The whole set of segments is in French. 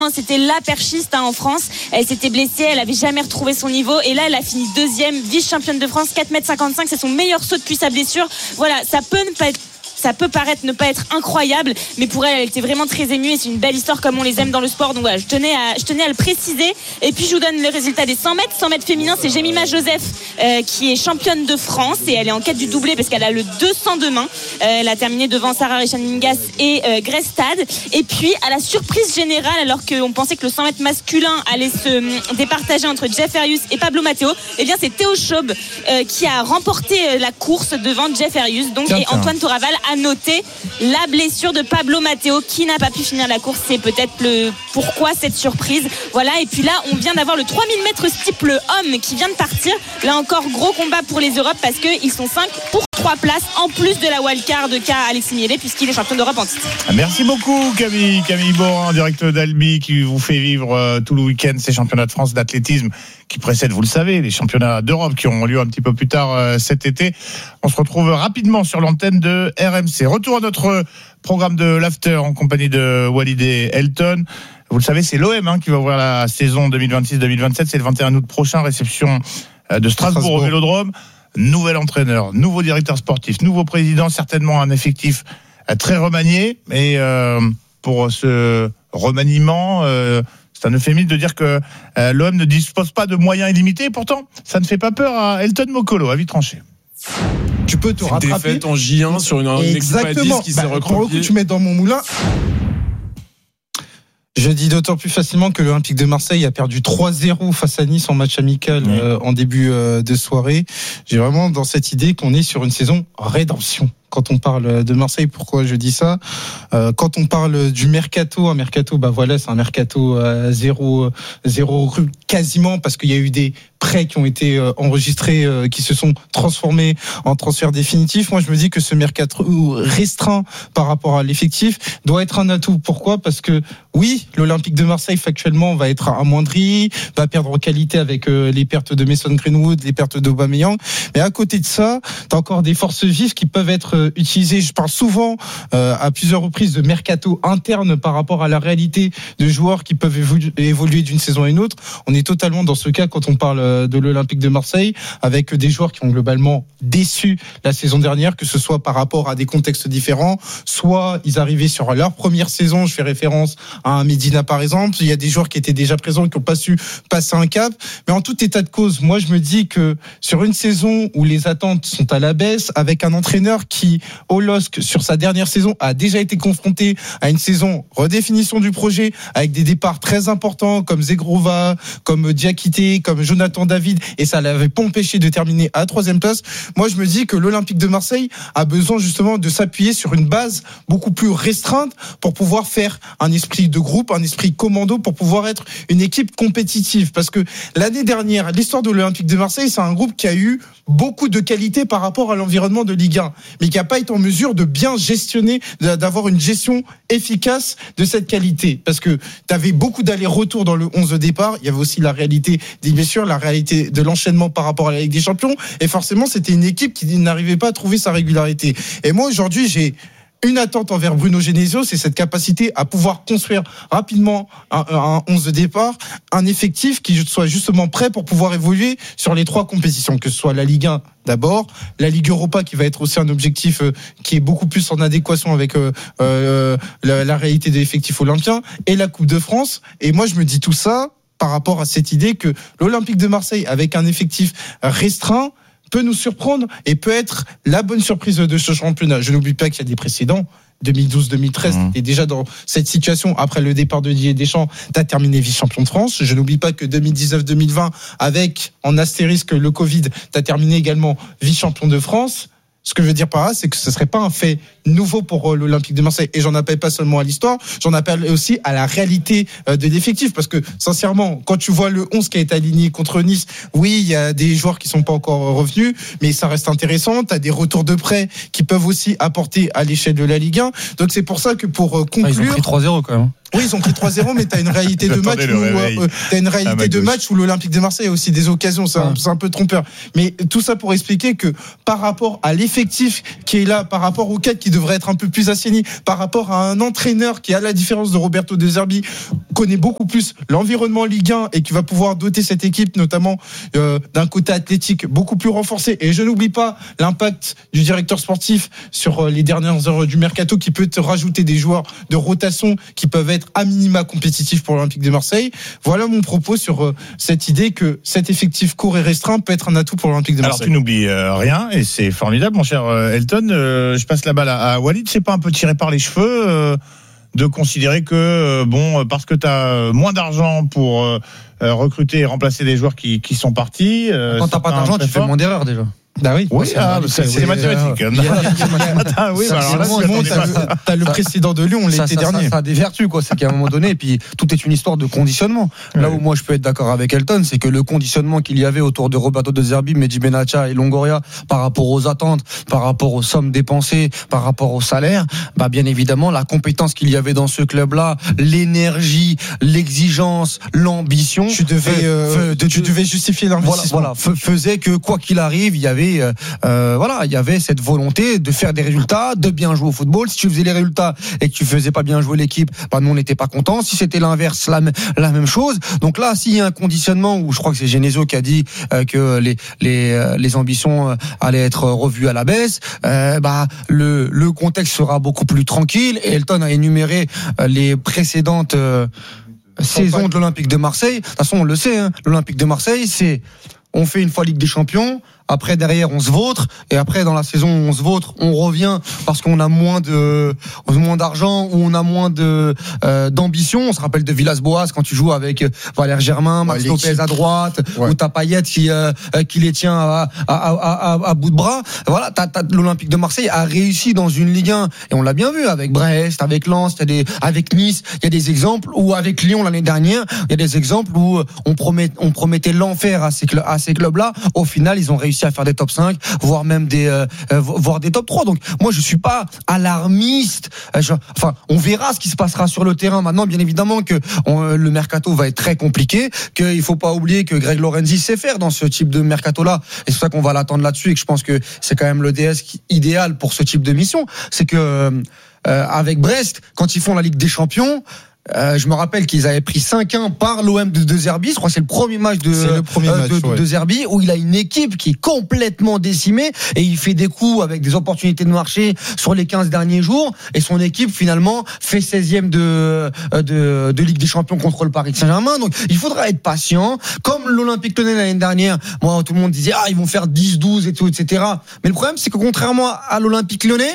C'était la perchiste en France. Elle s'était blessée, elle avait jamais retrouvé son niveau. Et là, elle a fini deuxième, vice-championne de France, 4,55 m. C'est son meilleur saut depuis sa blessure. Voilà, ça peut paraître ne pas être incroyable, mais pour elle était vraiment très émue et c'est une belle histoire comme on les aime dans le sport. Donc voilà, je tenais à le préciser. Et puis je vous donne le résultat des 100 mètres. 100 mètres féminin, c'est Jemima Joseph qui est championne de France et elle est en quête du doublé parce qu'elle a le 200 demain. Elle a terminé devant Sarah Rechaningas et Grace Stade. Et puis à la surprise générale, alors qu'on pensait que le 100 mètres masculin allait se départager entre Jeff Arius et Pablo Matteo, eh bien c'est Théo Schaub qui a remporté la course devant Jeff Arius. Donc et Antoine Toraval a noté la blessure de Pablo Matteo qui n'a pas pu finir la course. C'est peut-être pourquoi cette surprise. Voilà, et puis là on vient d'avoir le 3000 mètres steeple homme qui vient de partir. Là encore gros combat pour les Europes parce qu'ils sont 5 pour 3 places en plus de la wildcard de K. Alexis Miele puisqu'il est champion d'Europe en titre. Merci beaucoup Camille Borin en direct d'Albi qui vous fait vivre tout le week-end ces championnats de France d'athlétisme qui précèdent, vous le savez, les championnats d'Europe qui ont lieu un petit peu plus tard cet été. On se retrouve rapidement sur l'antenne de RMC. Retour à notre programme de l'After en compagnie de Walid et Elton. Vous le savez, c'est l'OM qui va ouvrir la saison 2026-2027. C'est le 21 août prochain, réception de Strasbourg au Vélodrome. Nouvel entraîneur, nouveau directeur sportif, nouveau président, certainement un effectif très remanié. Mais pour ce remaniement, c'est un euphémisme de dire que l'OM ne dispose pas de moyens illimités. Et pourtant, ça ne fait pas peur à Elton Mokolo, à vite tranché. Tu peux te rattraper. Une défaite en J1 sur une équipe à 10 qui s'est recroquevillée. Pour le coup, tu mets dans mon moulin. Je dis d'autant plus facilement que l'Olympique de Marseille a perdu 3-0 face à Nice en match amical en début de soirée. J'ai vraiment dans cette idée qu'on est sur une saison rédemption. Quand on parle de Marseille, pourquoi je dis ça ? Quand on parle du mercato, un mercato, c'est un mercato zéro quasiment parce qu'il y a eu des prêts qui ont été enregistrés, qui se sont transformés en transfert définitif. Moi, je me dis que ce mercato restreint par rapport à l'effectif doit être un atout. Pourquoi ? Parce que oui, l'Olympique de Marseille factuellement va être amoindri, va perdre en qualité avec les pertes de Mason Greenwood, les pertes d'Aubameyang. Mais à côté de ça, t'as encore des forces vives qui peuvent être utilisées. Je parle souvent à plusieurs reprises de mercato interne par rapport à la réalité de joueurs qui peuvent évoluer d'une saison à une autre. On est totalement dans ce cas quand on parle de l'Olympique de Marseille avec des joueurs qui ont globalement déçu la saison dernière, que ce soit par rapport à des contextes différents, soit ils arrivaient sur leur première saison, je fais référence à un Medina par exemple, il y a des joueurs qui étaient déjà présents qui n'ont pas su passer un cap, mais en tout état de cause, moi je me dis que sur une saison où les attentes sont à la baisse, avec un entraîneur qui, au LOSC, sur sa dernière saison, a déjà été confronté à une saison redéfinition du projet, avec des départs très importants comme Zegrova, comme Diakité, comme Jonathan David, et ça l'avait pas empêché de terminer à 3e place. Moi je me dis que l'Olympique de Marseille a besoin justement de s'appuyer sur une base beaucoup plus restreinte pour pouvoir faire un esprit de groupe, un esprit commando, pour pouvoir être une équipe compétitive. Parce que l'année dernière, l'histoire de l'Olympique de Marseille, c'est un groupe qui a eu beaucoup de qualité par rapport à l'environnement de Ligue 1, mais qui n'a pas été en mesure de bien gestionner, d'avoir une gestion efficace de cette qualité. Parce que tu avais beaucoup d'allers-retours dans le 11 de départ, il y avait aussi la réalité des blessures, la réalité de l'enchaînement par rapport à la Ligue des Champions, et forcément c'était une équipe qui n'arrivait pas à trouver sa régularité. Et moi aujourd'hui j'ai une attente envers Bruno Genesio, c'est cette capacité à pouvoir construire rapidement un 11 de départ, un effectif qui soit justement prêt pour pouvoir évoluer sur les 3 compétitions, que ce soit la Ligue 1 d'abord, la Ligue Europa qui va être aussi un objectif qui est beaucoup plus en adéquation avec la réalité de l'effectif olympien, et la Coupe de France. Et moi je me dis tout ça par rapport à cette idée que l'Olympique de Marseille, avec un effectif restreint, peut nous surprendre et peut être la bonne surprise de ce championnat. Je n'oublie pas qu'il y a des précédents. 2012-2013, et déjà dans cette situation, après le départ de Didier Deschamps, t'as terminé vice-champion de France. Je n'oublie pas que 2019-2020, avec en astérisque le Covid, t'as terminé également vice-champion de France. Ce que je veux dire par là, c'est que ce serait pas un fait nouveau pour l'Olympique de Marseille. Et j'en appelle pas seulement à l'histoire, j'en appelle aussi à la réalité de l'effectif. Parce que, sincèrement, quand tu vois le 11 qui a été aligné contre Nice, oui, il y a des joueurs qui sont pas encore revenus, mais ça reste intéressant. T'as des retours de prêt qui peuvent aussi apporter à l'échelle de la Ligue 1. Donc c'est pour ça que pour conclure... Ils ont pris 3-0 quand même. Oui, ils ont pris 3-0, mais t'as une réalité de match où l'Olympique de Marseille a aussi des occasions. C'est un peu trompeur. Mais tout ça pour expliquer que par rapport à l'effectif qui est là, par rapport aux 4 qui qui devrait être un peu plus assaini par rapport à un entraîneur qui, à la différence de Roberto De Zerbi, connaît beaucoup plus l'environnement Ligue 1 et qui va pouvoir doter cette équipe, notamment d'un côté athlétique beaucoup plus renforcé. Et je n'oublie pas l'impact du directeur sportif sur les dernières heures du mercato, qui peut te rajouter des joueurs de rotation qui peuvent être à minima compétitifs pour l'Olympique de Marseille. Voilà mon propos sur cette idée que cet effectif court et restreint peut être un atout pour l'Olympique de Marseille. Alors tu n'oublies rien et c'est formidable, mon cher Elton. Je passe la balle à Walid. C'est pas un peu tiré par les cheveux de considérer que parce que tu as moins d'argent pour recruter et remplacer des joueurs qui sont partis. Quand t'as pas d'argent, tu fais moins d'erreurs déjà. Bah oui, c'est des mathématiques. Oui, t'as le précédent de Lyon l'été dernier. Ça a des vertus, quoi. C'est qu'à un moment donné, et puis tout est une histoire de conditionnement. Là où moi je peux être d'accord avec Elton, c'est que le conditionnement qu'il y avait autour de Roberto De Zerbi, Mehdi Benatia et Longoria, par rapport aux attentes, par rapport aux sommes dépensées, par rapport au salaire, bah bien évidemment la compétence qu'il y avait dans ce club-là, l'énergie, l'exigence, l'ambition, tu devais justifier l'investissement. Voilà, faisait que quoi qu'il arrive, il y avait cette volonté de faire des résultats, de bien jouer au football. Si tu faisais les résultats et que tu faisais pas bien jouer l'équipe, bah nous on n'était pas contents. Si c'était l'inverse, la même chose. Donc là, s'il y a un conditionnement où je crois que c'est Genesio qui a dit que les ambitions allaient être revues à la baisse, le contexte sera beaucoup plus tranquille. Et Elton a énuméré les précédentes saisons de l'Olympique de Marseille. De toute façon, on le sait, l'Olympique de Marseille, on fait une fois Ligue des Champions. Après, derrière, on se vautre. Et après, dans la saison où on se vautre, on revient parce qu'on a moins d'argent ou on a moins d'ambition. On se rappelle de Villas-Boas quand tu joues avec Valère Germain, Max Lopez à droite, ou t'as Payet qui les tient à bout de bras. Voilà, l'Olympique de Marseille a réussi dans une Ligue 1. Et on l'a bien vu avec Brest, avec Lens, avec Nice. Il y a des exemples où avec Lyon l'année dernière, il y a des exemples où on promettait l'enfer à ces clubs-là. Au final, ils ont réussi à faire des top 5, voire même voire des top 3. Donc moi je suis pas alarmiste. On verra ce qui se passera sur le terrain. Maintenant, bien évidemment que le mercato va être très compliqué, qu'il faut pas oublier que Greg Lorenzi sait faire dans ce type de mercato-là. Et c'est pour ça qu'on va l'attendre là-dessus et que je pense que c'est quand même le DS idéal pour ce type de mission. C'est que avec Brest, quand ils font la Ligue des Champions, je me rappelle qu'ils avaient pris 5-1 par l'OM de Zerbi. Je crois que c'est le premier match de Zerbi où il a une équipe qui est complètement décimée et il fait des coups avec des opportunités de marché sur les 15 derniers jours et son équipe finalement fait 16e de Ligue des Champions contre le Paris Saint-Germain. Donc il faudra être patient. Comme l'Olympique Lyonnais l'année dernière, moi tout le monde disait ils vont faire 10-12 et tout, etc. Mais le problème c'est que contrairement à l'Olympique Lyonnais,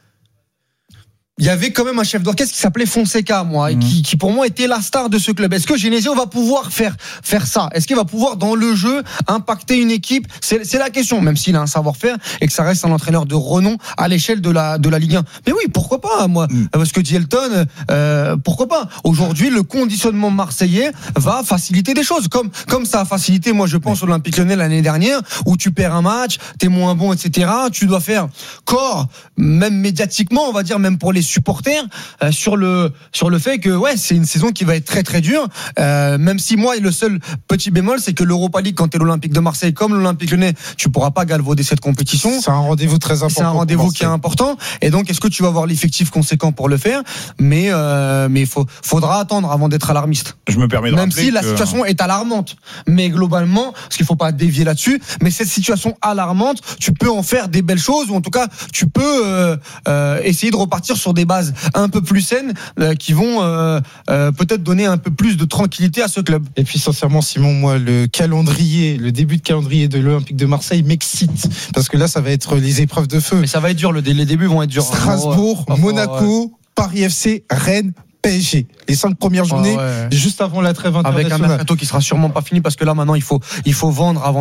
il y avait quand même un chef d'orchestre qui s'appelait Fonseca, et qui pour moi était la star de ce club. Est-ce que Genesio va pouvoir faire ça? Est-ce qu'il va pouvoir dans le jeu impacter une équipe? C'est la question, même s'il a un savoir-faire et que ça reste un entraîneur de renom à l'échelle de la Ligue 1. Mais oui, pourquoi pas, moi? Parce que dit Elton, pourquoi pas? Aujourd'hui, le conditionnement marseillais va faciliter des choses, comme ça a facilité, moi je pense, l'Olympique Lyonnais l'année dernière, où tu perds un match, t'es moins bon, etc. Tu dois faire corps, même médiatiquement, on va dire, même pour les supporters, sur le fait que c'est une saison qui va être très très dure, même si moi le seul petit bémol c'est que l'Europa League, quand t'es l'Olympique de Marseille comme l'Olympique Lyonnais, tu pourras pas galvauder cette compétition. C'est un rendez-vous très important. C'est un rendez-vous qui est important et donc est-ce que tu vas avoir l'effectif conséquent pour le faire? Mais faudra attendre avant d'être alarmiste. Je me permets de même si la situation est alarmante, mais globalement, parce qu'il faut pas dévier là-dessus, mais cette situation alarmante, tu peux en faire des belles choses ou en tout cas tu peux essayer de repartir sur des bases un peu plus saines qui vont peut-être donner un peu plus de tranquillité à ce club. Et puis sincèrement Simon, moi le début de calendrier de l'Olympique de Marseille m'excite parce que là ça va être les épreuves de feu. Mais ça va être dur, les débuts vont être durs. Strasbourg, Monaco, Paris FC, Rennes, PSG. Les 5 premières journées, juste avant la trêve internationale. Avec un mercato qui sera sûrement pas fini parce que là maintenant il faut vendre avant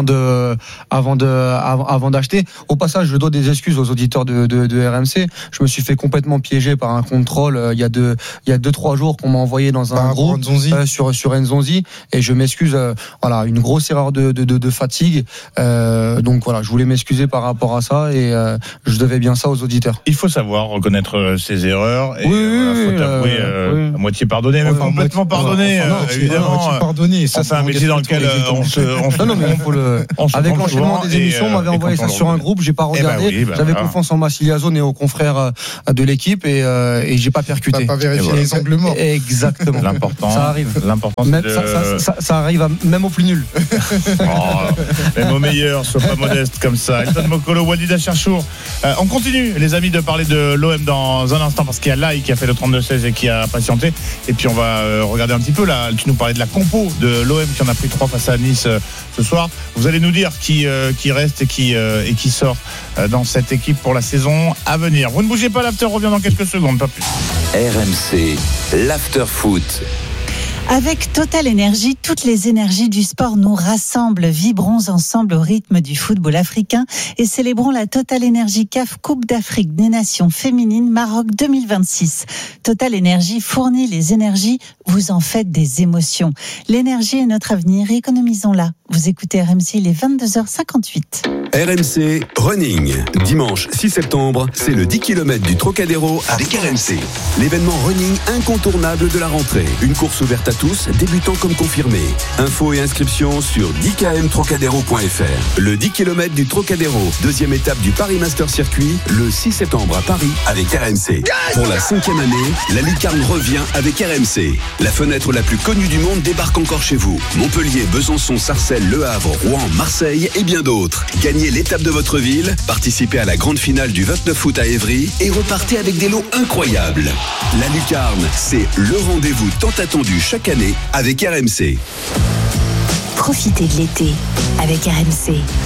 d'acheter. Au passage, je dois des excuses aux auditeurs de RMC. Je me suis fait complètement piéger par un contrôle il y a 2-3 jours qu'on m'a envoyé dans un groupe sur Nzonzi et je m'excuse. Une grosse erreur de fatigue. Donc voilà, je voulais m'excuser par rapport à ça et je devais bien ça aux auditeurs. Il faut savoir reconnaître ses erreurs et faut avouer à moitié pardonné, même complètement pardonné, évidemment. Pardonné, ça c'est un métier dans lequel on se avec l'enchaînement des émissions, on m'avait envoyé ça sur un groupe, j'ai pas regardé. J'avais confiance en Massilia Zone et aux confrères de l'équipe et j'ai pas percuté. T'as pas vérifié les angles morts. Exactement. L'important. Ça arrive. L'important. Ça arrive même au plus nul. Même au meilleur, sois pas modeste comme ça. Elton Mokolo, Walid Cherchour. On continue, les amis, de parler de l'OM dans un instant parce qu'il y a Lai qui a fait le 32-16 et qui a patienté. Et puis on va regarder un petit peu là. Tu nous parlais de la compo de l'OM qui en a pris 3 face à Nice ce soir. Vous allez nous dire qui reste et qui sort dans cette équipe pour la saison à venir. Vous ne bougez pas, l'after revient dans quelques secondes, pas plus. RMC, l'after foot. Avec Total Énergie, toutes les énergies du sport nous rassemblent. Vibrons ensemble au rythme du football africain et célébrons la Total Énergie CAF Coupe d'Afrique des Nations féminines Maroc 2026. Total Énergie fournit les énergies, vous en faites des émotions. L'énergie est notre avenir, économisons-la. Vous écoutez RMC, il est 22h58. RMC Running. Dimanche 6 septembre, c'est le 10 km du Trocadéro avec RMC. L'événement running incontournable de la rentrée. Une course ouverte à tous, débutants comme confirmés. Infos et inscriptions sur 10kmtrocadéro.fr. Le 10 km du Trocadéro, deuxième étape du Paris Master Circuit, le 6 septembre à Paris avec RMC. Pour la 5e année, la lucarne revient avec RMC. La fenêtre la plus connue du monde débarque encore chez vous. Montpellier, Besançon, Sarcelles, Le Havre, Rouen, Marseille et bien d'autres. Gagnez l'étape de votre ville, participez à la grande finale du 29 août à Évry et repartez avec des lots incroyables. La lucarne, c'est le rendez-vous tant attendu chaque année avec RMC. Profitez de l'été avec RMC.